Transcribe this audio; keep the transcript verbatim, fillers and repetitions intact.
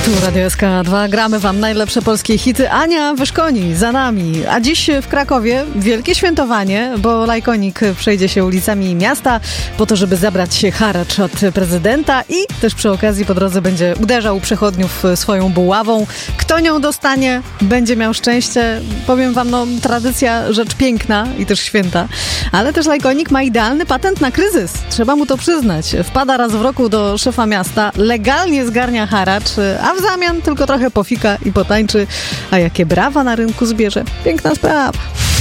Tu Radio S K dwa, gramy wam najlepsze polskie hity. Ania Wyszkoni za nami. A dziś w Krakowie wielkie świętowanie, bo Lajkonik przejdzie się ulicami miasta po to, żeby zabrać haracz od prezydenta i też przy okazji po drodze będzie uderzał przechodniów swoją buławą. Kto nią dostanie, będzie miał szczęście. Powiem wam, no tradycja, rzecz piękna i też święta. Ale też Lajkonik ma idealny patent na kryzys. Trzeba mu to przyznać. Wpada raz w roku do szefa miasta, legalnie zgarnia haracz, a w zamian tylko trochę pofika i potańczy. A jakie brawa na rynku zbierze. Piękna sprawa.